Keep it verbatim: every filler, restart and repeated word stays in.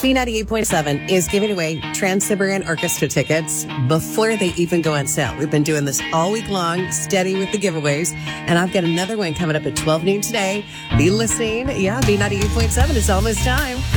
B ninety-eight point seven is giving away Trans-Siberian Orchestra tickets before they even go on sale. We've been doing this all week long, steady with the giveaways. And I've got another one coming up at twelve noon today. Be listening. Yeah, B ninety-eight point seven. It's almost time.